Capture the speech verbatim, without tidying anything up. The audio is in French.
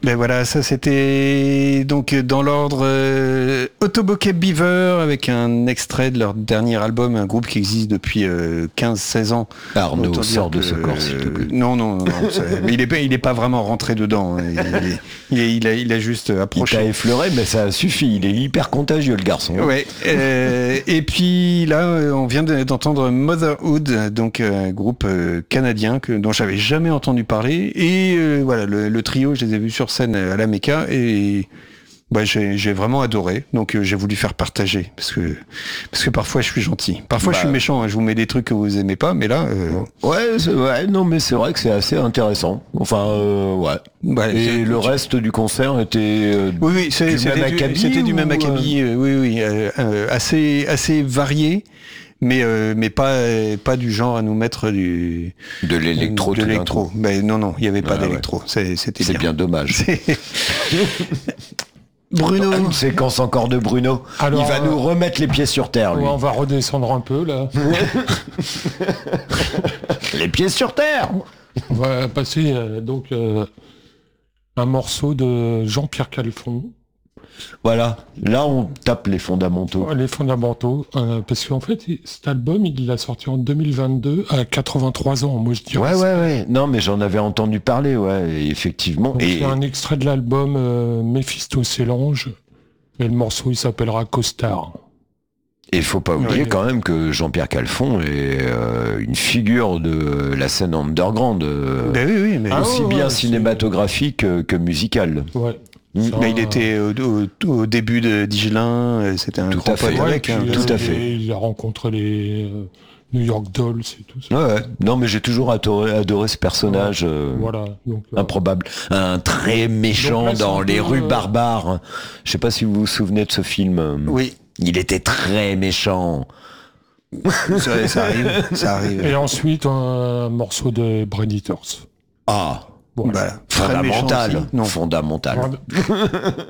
Ben voilà, ça c'était donc dans l'ordre euh, Autobokeh Beaver avec un extrait de leur dernier album, un groupe qui existe depuis euh, quinze seize ans. Arnaud, sort de ce corps, s'il te plaît. Non, non, non, non ça, mais il est pas, il est pas vraiment rentré dedans. Il, est, il, est, il, a, il a juste approché. Il t'a effleuré, mais ça suffit. Il est hyper contagieux, le garçon. Ouais. Euh, et puis là, on vient d'entendre Motherhood, donc un groupe canadien que, dont j'avais jamais entendu parler. Et euh, voilà, le, le trio, je les ai vus sur scène à la Mecca et bah, j'ai, j'ai vraiment adoré. Donc euh, j'ai voulu faire partager parce que parce que parfois je suis gentil, parfois bah, je suis méchant. Hein, je vous mets des trucs que vous aimez pas, mais là. Euh... Ouais, c'est, ouais, non, mais c'est vrai que c'est assez intéressant. Enfin, euh, ouais. Bah, et le reste du concert était. Euh, oui, oui, c'est, du c'était, même du, acabit, c'était du même ou, acabit. Euh... Oui, oui, euh, euh, assez assez varié. Mais euh, mais pas pas du genre à nous mettre du de l'électro de l'électro. Mais non non, il y avait pas ah, d'électro. Ouais. C'est, c'était c'est bien, bien dommage. C'est... Bruno, une séquence encore de Bruno. Alors, il va euh, nous remettre les pieds sur terre. Lui. Ouais, on va redescendre un peu là. Les pieds sur terre. On va passer euh, donc euh, un morceau de Jean-Pierre Calfon. Voilà, là on tape les fondamentaux. Les fondamentaux, euh, parce qu'en fait, cet album, il l'a sorti en deux mille vingt-deux, à quatre-vingt-trois ans, moi je dirais. Ouais, ouais, ouais. Non, mais j'en avais entendu parler, ouais, effectivement. Donc, et... il y a un extrait de l'album euh, Méphisto Sélange, et le morceau, il s'appellera Costard. Et il faut pas oublier ouais. quand même que Jean-Pierre Calfon est euh, une figure de la scène underground, euh, ben oui, oui, mais aussi ah, bien ouais, cinématographique que, que musicale. Ouais. Ça, mais il était au, au, au début de Digelin, c'était un tout grand à fait, pote avec. Ouais, hein, puis, tout euh, à fait. Il a rencontré les euh, New York Dolls et tout ça. Ouais, ouais. Non, mais j'ai toujours adoré, adoré ce personnage. Ouais. Euh, voilà. Donc, euh, improbable. Un très méchant là, dans Les Rues euh... Barbares. Je sais pas si vous vous souvenez de ce film. Oui. Il était très méchant. ça, ça arrive, ça arrive. Et ensuite, un morceau de Predators. Ah. Voilà. Fondamental. Non. Fondamental.